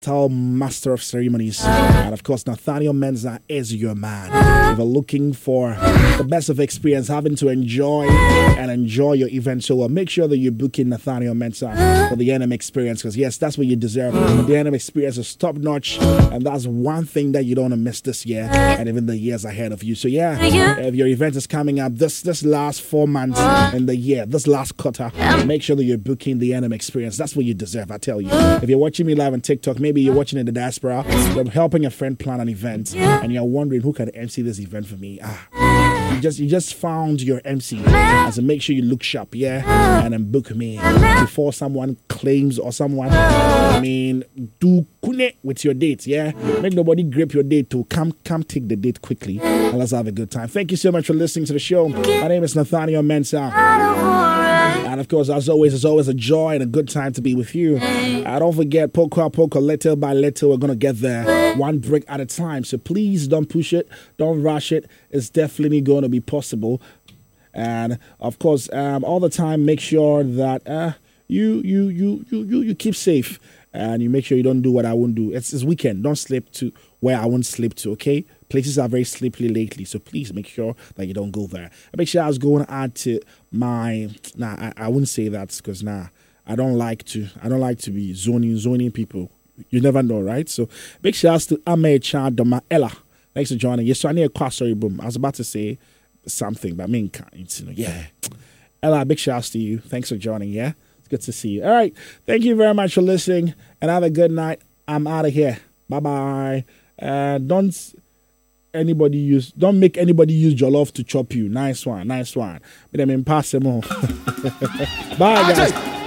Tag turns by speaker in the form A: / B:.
A: Tell Master of Ceremonies. And of course, Nathaniel Mensah is your man. If you're looking for the best of experience, having to enjoy your event so well, make sure that you're booking Nathaniel Mensah for the NM experience, because yes, that's what you deserve. The NM experience is top notch, and that's one thing that you don't want to miss this year and even the years ahead of you. So yeah, if your event is coming up this last 4 months in the year, this last quarter, make sure that you're booking the NM experience. That's what you deserve, I tell you. If you're watching me live on TikTok, maybe you're watching in the diaspora, you're helping a friend plan an event, and you're wondering who can MC this event for me. You just found your MC. As to make sure you look sharp, and then book me before someone claims or someone, do kune with your date, Make nobody grip your date to come take the date quickly, and let's have a good time. Thank you so much for listening to the show. My name is Nathaniel Mensah. And of course, as always, it's always a joy and a good time to be with you. Don't forget, poco a poco, little by little, we're going to get there one brick at a time. So please don't push it, don't rush it. It's definitely going to be possible. And of course, all the time, make sure that you keep safe, and you make sure you don't do what I won't do. It's weekend. Don't slip to where I won't slip to, okay? Places are very slippery lately, so please make sure that you don't go there. I make sure I was going to add to my... I wouldn't say that because, I don't like to be zoning people. You never know, right? So big shouts to Amecha Doma Ella. Thanks for joining. Yes, so I need a quick sorry, boom. I was about to say something, but Ella, big shouts to you. Thanks for joining, It's good to see you. All right. Thank you very much for listening, and have a good night. I'm out of here. Bye-bye. Don't make anybody use jollof to chop you. Nice one. But I mean, pass them on. Bye, guys.